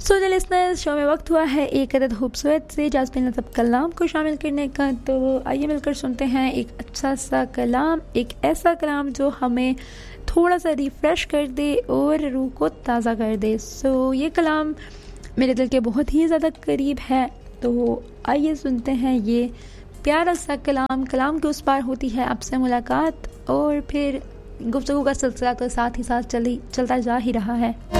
So listeners, show में वक्त हुआ है एक अदद खूबसूरत से जाज़बिन लतफ़ कलाम को शामिल करने का। तो आइए मिलकर सुनते हैं एक अच्छा सा कलाम, एक ऐसा कलाम जो हमें थोड़ा सा रिफ़्रेश कर दे और रूह को ताज़ा कर दे। सो ये कलाम मेरे दिल के बहुत ही ज़्यादा करीब है। तो आइए सुनते हैं ये प्यारा सा कलाम। कलाम के उस पार होती है आपसे मुलाकात, और फिर गुफ्तगू का सिलसिला तो साथ ही साथ चलता जा ही रहा है।